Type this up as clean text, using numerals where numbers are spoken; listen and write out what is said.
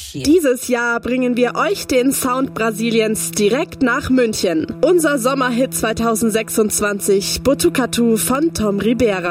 Dieses Jahr bringen wir euch den Sound Brasiliens direkt nach München. Unser Sommerhit 2026, Botucatu von Tom Ribera.